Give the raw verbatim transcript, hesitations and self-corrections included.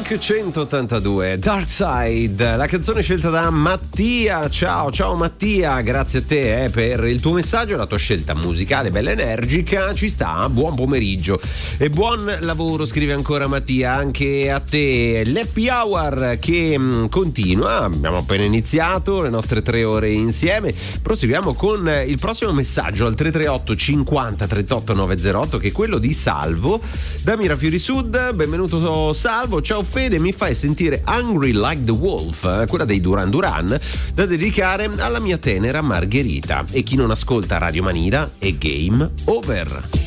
Blink centottantadue, Dark Side, la canzone scelta da Mattia. Ciao, ciao Mattia, grazie a te eh, per il tuo messaggio, la tua scelta musicale bella energica, ci sta, buon pomeriggio e buon lavoro, scrive ancora Mattia, anche a te. L'happy hour che mh, continua, abbiamo appena iniziato le nostre tre ore insieme, proseguiamo con il prossimo messaggio al tre tre otto cinquanta trentotto novecentotto, che è quello di Salvo da Mirafiori Sud. Benvenuto Salvo, ciao Fede, mi fai sentire Hungry Like the Wolf, quella dei Duran Duran, da dedicare alla mia tenera Margherita, e chi non ascolta Radio Manila è game over.